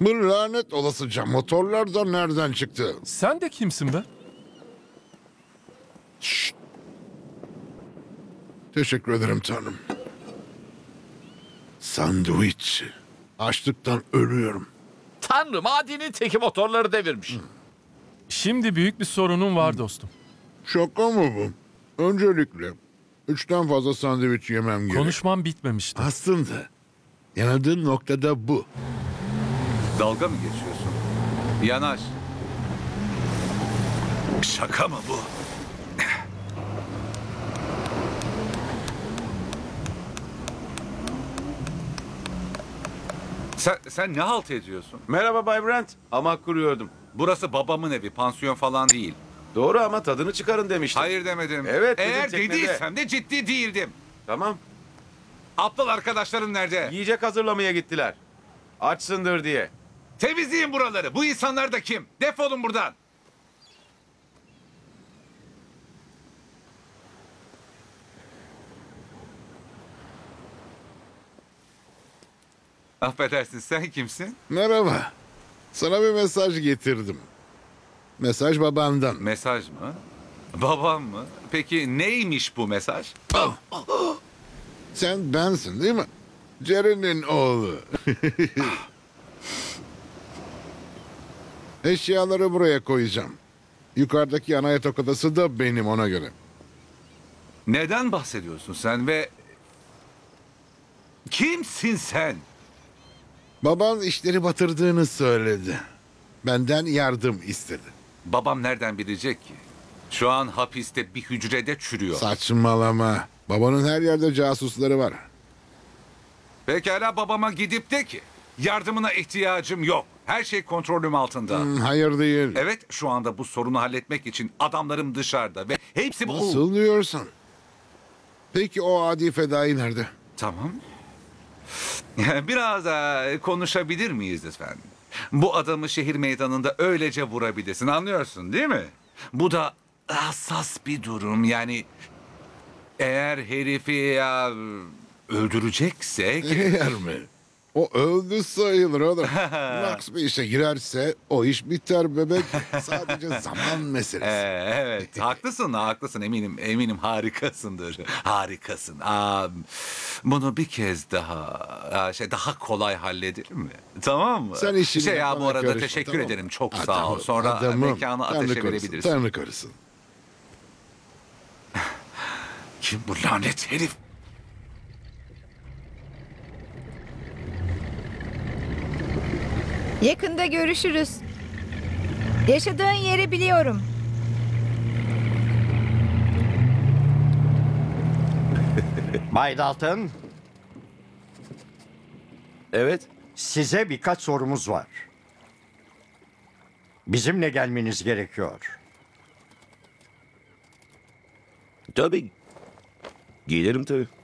Bu lanet olasıca motorlar da nereden çıktı? Sen de kimsin be? Şşt. Teşekkür ederim tanrım. Sandviç. Açlıktan ölüyorum. Tanrım, adinin teki motorları devirmiş. Şimdi büyük bir sorunun var dostum. Şaka mı bu? Öncelikle 3'ten fazla sandviç yemem gerek. Konuşmam bitmemişti. Aslında yanadığın noktada bu. Dalga mı geçiyorsun? Yanaş. Şaka mı bu? Sen ne halt ediyorsun? Merhaba Bay Brent. Hamak kuruyordum. Burası babamın evi, pansiyon falan değil. Doğru ama tadını çıkarın demiştim. Hayır demedim. Evet, dedim Eğer teknede. dediysem de ciddi değildim. Tamam. Aptal arkadaşların nerede? Yiyecek hazırlamaya gittiler. Açsındır diye. Temizleyin buraları. Bu insanlar da kim? Defolun buradan. Affedersin, sen kimsin? Merhaba. Sana bir mesaj getirdim. Mesaj babandan. Mesaj mı? Babam mı? Peki neymiş bu mesaj? Sen bensin değil mi? Jerry'nin oğlu. Eşyaları buraya koyacağım. Yukarıdaki ana yatak odası da benim ona göre. Neden bahsediyorsun sen ve... Kimsin sen? Baban işleri batırdığını söyledi. Benden yardım istedi. Babam nereden bilecek ki? Şu an hapiste bir hücrede çürüyor. Saçmalama. Babanın her yerde casusları var. Pekala, babama gidip de ki yardımına ihtiyacım yok. Her şey kontrolüm altında. Hayır değil. Evet, şu anda bu sorunu halletmek için adamlarım dışarıda ve hepsi bu... Nasıl diyorsun? Peki o adi fedai nerede? Tamam. Biraz konuşabilir miyiz lütfen? Bu adamı şehir meydanında öylece vurabilirsin, anlıyorsun değil mi? Bu da hassas bir durum, yani... Eğer herifi öldüreceksek... Eğer mi? O öldü sayılır oğlum. Max bir işe girerse o iş biter bebek. Sadece zaman meselesi. Evet, haklısın, eminim harikasındır, harikasın. Bunu bir kez daha kolay halledir mi? Tamam mı? Sen işini bu yapana arada karışma, teşekkür tamam ederim, mı? çok Ha, sağ ol. tamam, Sonra adamım. mekanı Tanrı ateşe korusun, verebilirsin. Tanrı korusun. Kim bu lanet herif? Yakında görüşürüz. Yaşadığın yeri biliyorum. Bay Dalton, Evet. size birkaç sorumuz var. Bizimle gelmeniz gerekiyor. Tabii. Gelirim tabii.